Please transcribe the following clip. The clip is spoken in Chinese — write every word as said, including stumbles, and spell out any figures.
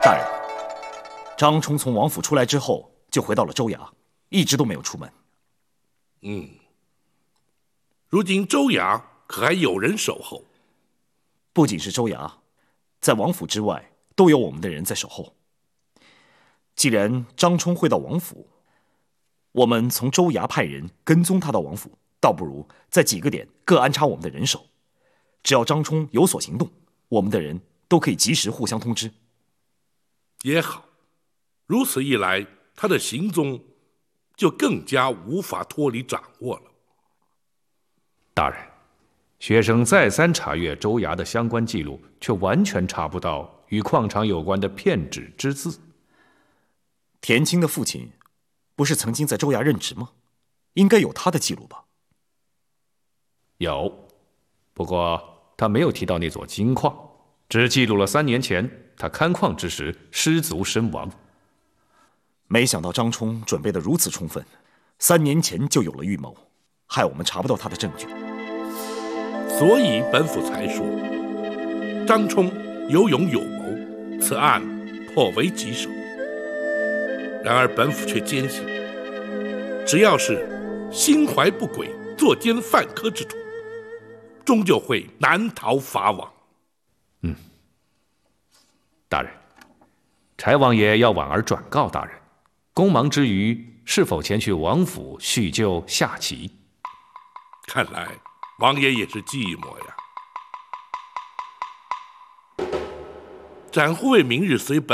大人，张冲从王府出来之后，就回到了州衙，一直都没有出门。 嗯，如今州衙可还有人守候？ 不仅是州衙，在王府之外都有我们的人在守候。既然张冲会到王府，我们从州衙派人跟踪他到王府，倒不如在几个点各安插我们的人手。只要张冲有所行动，我们的人都可以及时互相通知。 也好，如此一来，他的行踪就更加无法脱离掌握了。 大人，学生再三查阅州衙的相关记录，却完全查不到与矿场有关的片纸之字。 田青的父亲不是曾经在州衙任职吗？应该有他的记录吧？ 有，不过他没有提到那座金矿，只记录了三年前他勘矿之时失足身亡。 没想到张冲准备得如此充分，三年前就有了预谋，害我们查不到他的证据。 所以本府才说，张冲有勇有谋，此案颇为棘手。然而本府却坚信，只要是心怀不轨、作奸犯科之徒，终究会难逃法网。 嗯，大人，柴王爷要婉儿转告大人，公忙之余是否前去王府叙旧下棋？ 看来王爷也是寂寞呀。展护卫明日随本